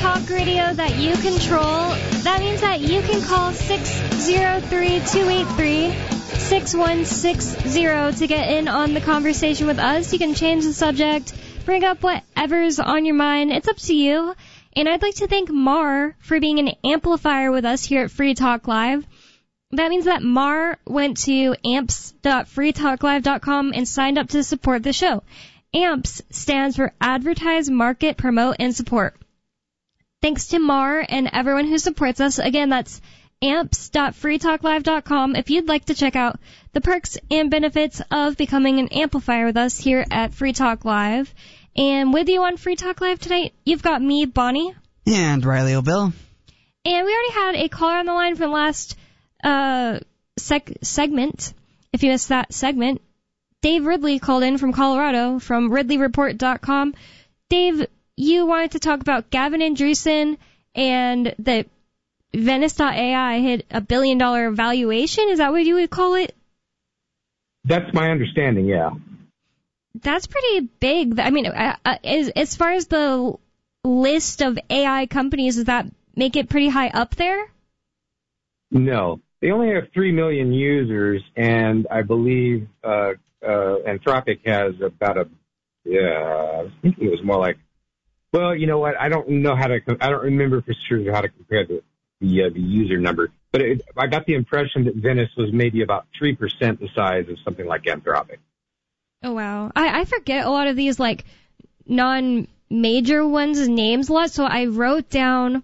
talk radio that you control. That means that you can call 603-283-6160 to get in on the conversation with us. You can change the subject, bring up whatever's on your mind. It's up to you. And I'd like to thank Mar for being an amplifier with us here at Free Talk Live. That means that Mar went to amps.freetalklive.com and signed up to support the show. AMPS stands for Advertise, Market, Promote, and Support. Thanks to Mar and everyone who supports us. Again, that's amps.freetalklive.com if you'd like to check out the perks and benefits of becoming an amplifier with us here at Free Talk Live. And with you on Free Talk Live tonight, you've got me, Bonnie. And Riley O'Bill. And we already had a caller on the line from the last segment. If you missed that segment, Dave Ridley called in from Colorado from RidleyReport.com. Dave, you wanted to talk about Gavin Andresen and the Venice.ai hit $1 billion valuation. Is that what you would call it? That's my understanding, yeah. That's pretty big. I mean, as far as the list of AI companies, does that make it pretty high up there? No. They only have 3 million users, and I believe Anthropic has about I was thinking it was more like, well, you know what? I don't remember for sure how to compare the user number, but I got the impression that Venice was maybe about 3% the size of something like Anthropic. Oh, wow. I forget a lot of these, like, non-major ones' names a lot, so I wrote down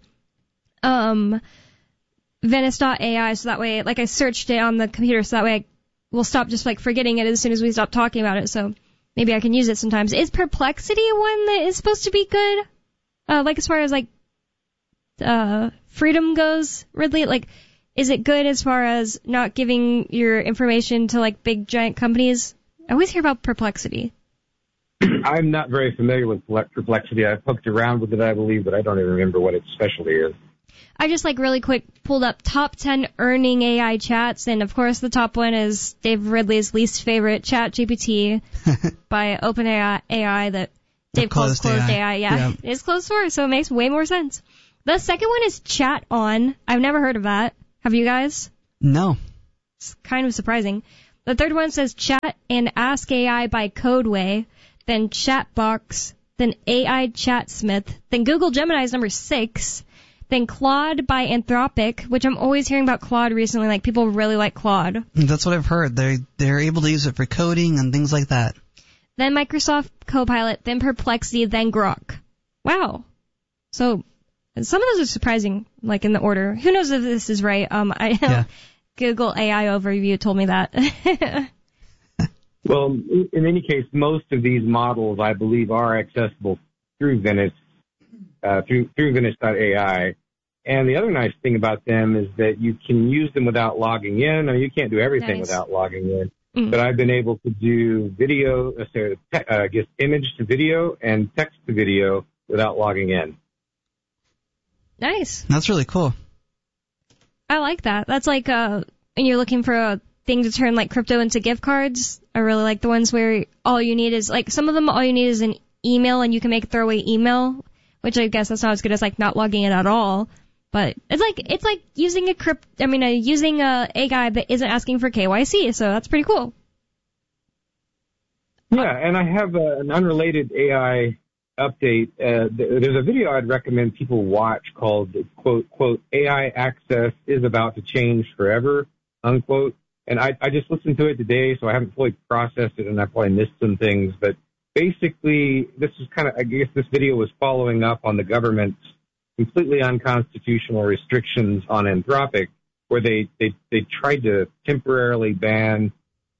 Venice.ai, so that way, like, I searched it on the computer, so that way I will stop just, like, forgetting it as soon as we stop talking about it, so maybe I can use it sometimes. Is Perplexity one that is supposed to be good? Like, as far as, like, freedom goes, Ridley? Like, is it good as far as not giving your information to, like, big, giant companies? I always hear about Perplexity. I'm not very familiar with Perplexity. I've poked around with it, I believe, but I don't even remember what its specialty is. I just, like, really quick pulled up top 10 earning AI chats, and, of course, the top one is Dave Ridley's least favorite, ChatGPT, by OpenAI, that Dave calls closed AI. Yeah, it's closed source, so it makes way more sense. The second one is Chat On. I've never heard of that. Have you guys? No. It's kind of surprising. The third one says Chat and Ask AI by Codeway, then Chatbox, then AI Chatsmith, then Google Gemini is number 6, then Claude by Anthropic, which I'm always hearing about Claude recently. Like, people really like Claude. That's what I've heard. They're able to use it for coding and things like that. Then Microsoft Copilot, then Perplexity, then Grok. Wow. So some of those are surprising, like, in the order. Who knows if this is right? Google AI Overview told me that. Well, in any case, most of these models, I believe, are accessible through Venice, through Venice.ai. And the other nice thing about them is that you can use them without logging in. I mean, you can't do everything without logging in. Mm. But I've been able to do video, image to video and text to video without logging in. Nice. That's really cool. I like that. That's like when you're looking for a thing to turn, like, crypto into gift cards. I really like the ones where all you need is, like, some of them all you need is an email and you can make a throwaway email, which I guess that's not as good as, like, not logging in at all. But it's like using using a guy that isn't asking for KYC, so that's pretty cool. Yeah, and I have an unrelated AI update. There's a video I'd recommend people watch called, quote, AI access is about to change forever, unquote. And I just listened to it today, so I haven't fully processed it, and I probably missed some things. But basically, this is I guess this video was following up on the government's completely unconstitutional restrictions on Anthropic, where they tried to temporarily ban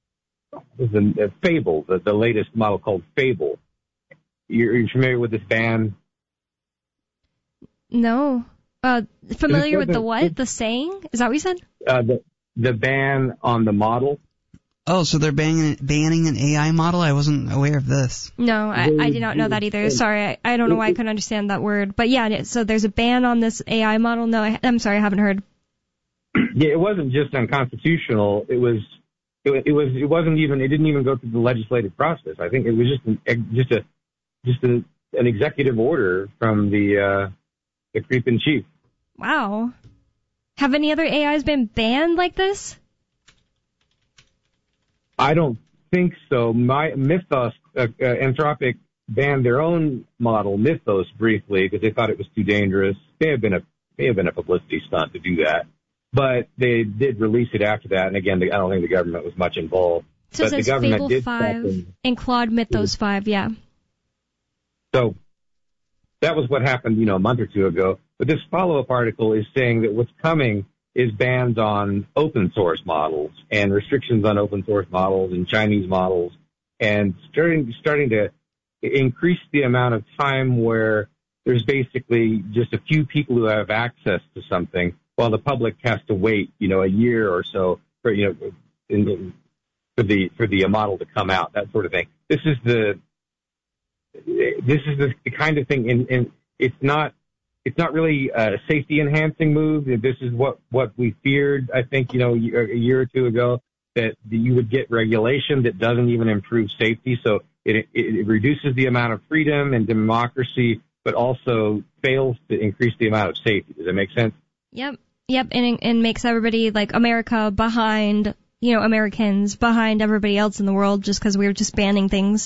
Fable, the latest model called Fable. You're familiar with this ban? No. Familiar with the what? The saying? Is that what you said? The ban on the model. Oh, so they're banning an AI model? I wasn't aware of this. No, I did not know that either. Sorry, I don't know why I couldn't understand that word. But yeah, so there's a ban on this AI model? No, I'm sorry, I haven't heard. Yeah, it wasn't just unconstitutional. It wasn't even. It didn't even go through the legislative process. I think it was just an executive order from the the creep in chief. Wow. Have any other AIs been banned like this? I don't think so. Mythos, Anthropic banned their own model, Mythos, briefly because they thought it was too dangerous. May have been a publicity stunt to do that, but they did release it after that. And again, I don't think the government was much involved. So but it says the government Fable did 5 and Claude Mythos 5, yeah. So that was what happened, a month or two ago. But this follow-up article is saying that what's coming is bans on open source models and restrictions on open source models and Chinese models, and starting to increase the amount of time where there's basically just a few people who have access to something while the public has to wait, a year or so for the model to come out, that sort of thing. This is the kind of thing, and it's not really a safety enhancing move. This is what we feared, I think, a year or two ago, that you would get regulation that doesn't even improve safety. So it reduces the amount of freedom and democracy, but also fails to increase the amount of safety. Does that make sense? Yep. And makes everybody like America behind, Americans behind everybody else in the world just because we're just banning things.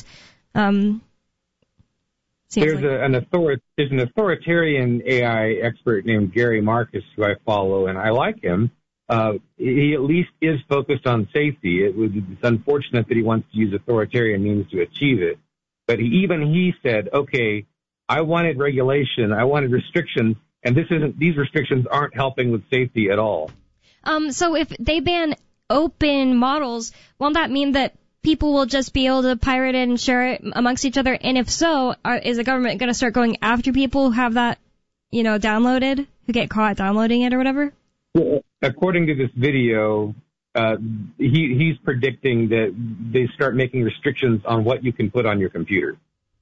There's an authoritarian AI expert named Gary Marcus who I follow, and I like him. He at least is focused on safety. It's unfortunate that he wants to use authoritarian means to achieve it. But he said, okay, I wanted regulation, I wanted restrictions, and these restrictions aren't helping with safety at all. So if they ban open models, won't that mean that people will just be able to pirate it and share it amongst each other? And if so, is the government going to start going after people who have that, downloaded, who get caught downloading it or whatever? Well, according to this video, he's predicting that they start making restrictions on what you can put on your computer.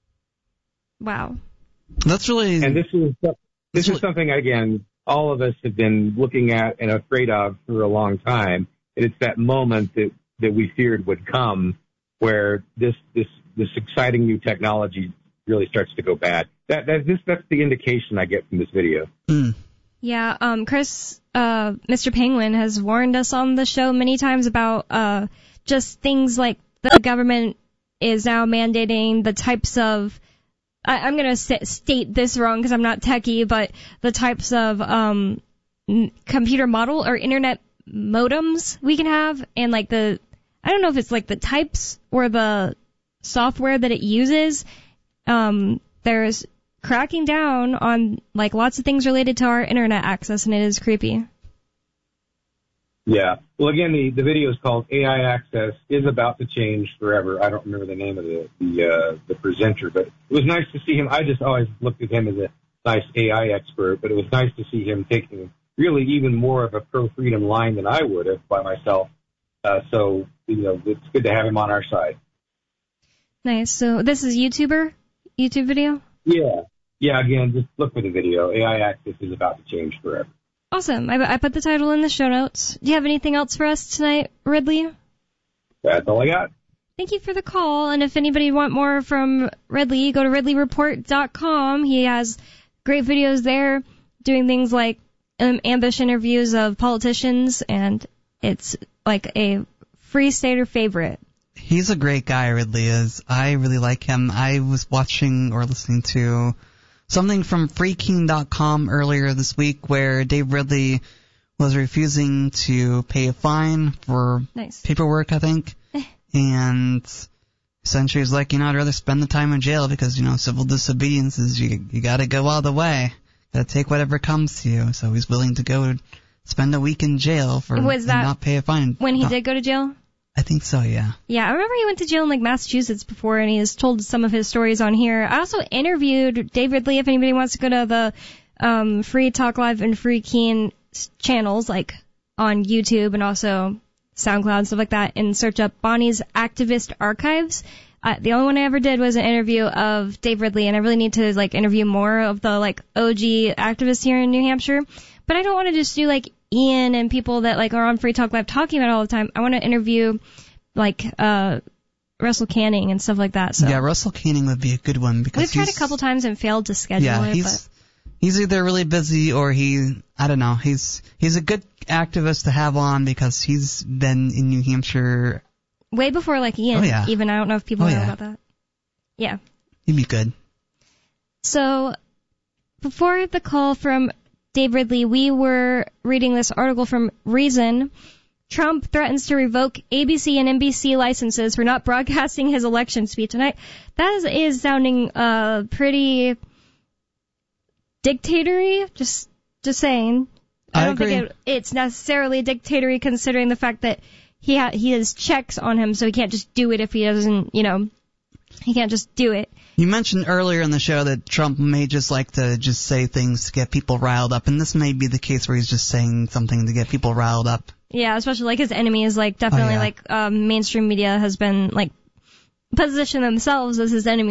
Wow. That's really... And this is something, again, all of us have been looking at and afraid of for a long time. And it's that moment that we feared would come where this exciting new technology really starts to go bad. That's the indication I get from this video. Mm. Yeah, Chris, Mr. Penguin has warned us on the show many times about just things like the government is now mandating the types of, I'm going to state this wrong because I'm not techie, but the types of computer model or internet modems we can have, and I don't know if it's like the types or the software that it uses. There's cracking down on lots of things related to our internet access, and it is creepy. Yeah. Well, again, the video is called AI Access is About to Change Forever. I don't remember the name of the presenter, but it was nice to see him. I just always looked at him as a nice AI expert, but it was nice to see him taking really even more of a pro-freedom line than I would have by myself. So, it's good to have him on our side. Nice. So this is YouTube video? Yeah, again, just look for the video. AI Access is About to Change Forever. Awesome. I put the title in the show notes. Do you have anything else for us tonight, Ridley? That's all I got. Thank you for the call. And if anybody want more from Ridley, go to ridleyreport.com. He has great videos there doing things like ambush interviews of politicians, and it's like a Free Stater favorite. He's a great guy, Ridley is. I really like him. I was watching or listening to something from freeking.com earlier this week where Dave Ridley was refusing to pay a fine for paperwork, I think. And essentially was like, I'd rather spend the time in jail because, civil disobedience is you gotta go all the way. Gotta take whatever comes to you. So he's willing to go spend a week in jail for not pay a fine. When he did go to jail? I think so, yeah. Yeah, I remember he went to jail in Massachusetts before, and he has told some of his stories on here. I also interviewed Dave Ridley. If anybody wants to go to the Free Talk Live and Free Keen channels, on YouTube and also SoundCloud and stuff like that, and search up Bonnie's Activist Archives. The only one I ever did was an interview of Dave Ridley, and I really need to interview more of the OG activists here in New Hampshire. But I don't want to just do Ian and people that are on Free Talk Live talking about it all the time. I want to interview Russell Canning and stuff like that. So yeah, Russell Canning would be a good one because we've tried a couple times and failed to schedule it. he's either really busy or I don't know, he's a good activist to have on because he's been in New Hampshire way before like Ian. Oh, yeah. Even I don't know if people know about that. Yeah. He'd be good. So before the call from Dave Ridley, we were reading this article from Reason. Trump threatens to revoke ABC and NBC licenses for not broadcasting his election speech. And that is sounding pretty dictatory. Just saying. I don't think it's necessarily dictatory considering the fact that he has checks on him, so he can't just do it if he doesn't, he can't just do it. You mentioned earlier in the show that Trump may just like to just say things to get people riled up, and this may be the case where he's just saying something to get people riled up. Yeah, especially like his enemies, like definitely mainstream media has been like position themselves as his enemies.